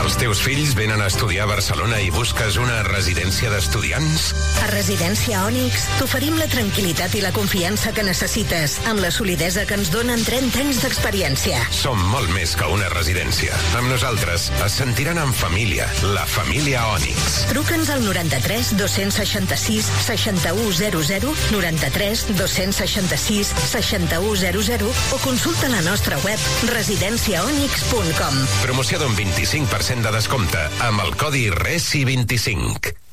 Els teus fills venen a estudiar a Barcelona i busques una residència d'estudiants? A Residència Ònix t'oferim la tranquil·litat i la confiança que necessites, amb la solidesa que ens donen 30 anys d'experiència. Som molt més que una residència. Amb nosaltres es sentiran en família, la família Ònix. Truca'ns al 93 266 6100, 93 266 6100 o consulta la nostra web residenciaonix.com. Promoció d'un 25% de descompte amb el codi RESI25.